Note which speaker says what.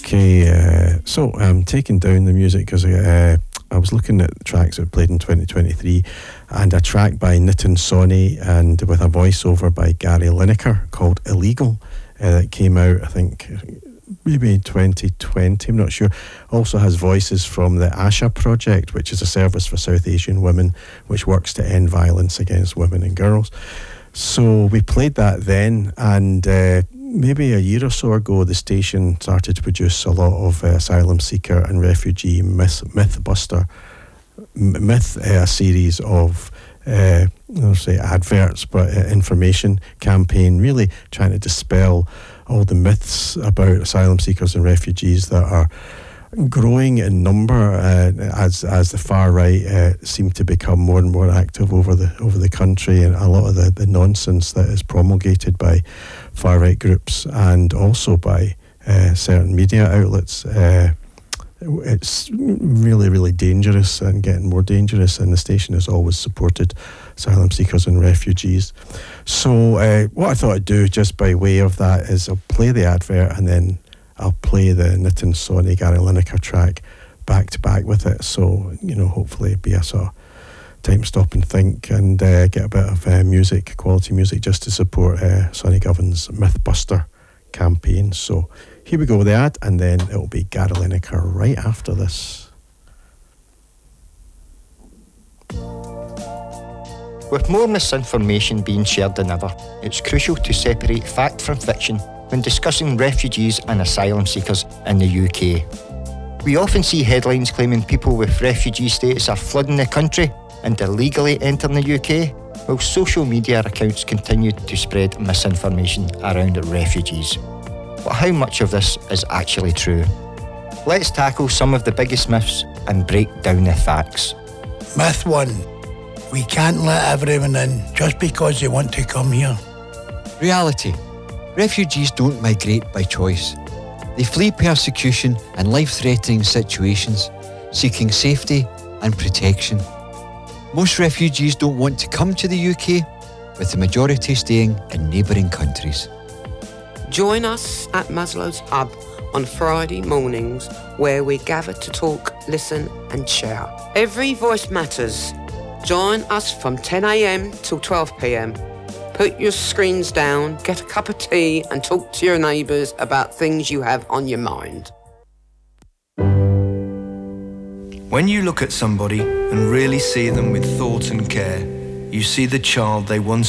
Speaker 1: Okay, so I'm taking down the music because I was looking at the tracks that were played in 2023, and a track by Nitin Sawhney and with a voiceover by Gary Lineker called Illegal that came out, I think, maybe in 2020, I'm not sure. Also has voices from the ASHA project, which is a service for South Asian women which works to end violence against women and girls. So we played that then, and maybe a year or so ago, the station started to produce a lot of asylum seeker and refugee a series of adverts, but adverts campaign, really trying to dispel all the myths about asylum seekers and refugees that are growing in number as the far right seem to become more and more active over the country, and a lot of the nonsense that is promulgated by far right groups and also by certain media outlets. It's really, really dangerous and getting more dangerous, and the station has always supported asylum seekers and refugees. So what I thought I'd do, just by way of that, is I'll play the advert and then I'll play the Nitin Sawhney, Gary Lineker track back to back with it. So, hopefully it'll be a sort of time stop and think and get a bit of quality music, just to support Sonny Govern's Mythbuster campaign. So here we go with the ad, and then it'll be Gary Lineker right after this.
Speaker 2: With more misinformation being shared than ever, it's crucial to separate fact from fiction when discussing refugees and asylum seekers in the UK. We often see headlines claiming people with refugee status are flooding the country and illegally entering the UK, while social media accounts continue to spread misinformation around refugees. But how much of this is actually true? Let's tackle some of the biggest myths and break down the facts.
Speaker 3: Myth 1. We can't let everyone in just because they want to come here.
Speaker 4: Reality. Refugees don't migrate by choice. They flee persecution and life-threatening situations, seeking safety and protection. Most refugees don't want to come to the UK, with the majority staying in neighbouring countries.
Speaker 5: Join us at Maslow's Hub on Friday mornings, where we gather to talk, listen and share. Every voice matters. Join us from 10 a.m. till 12 p.m. Put your screens down, get a cup of tea and talk to your neighbours about things you have on your mind.
Speaker 6: When you look at somebody and really see them with thought and care, you see the child they once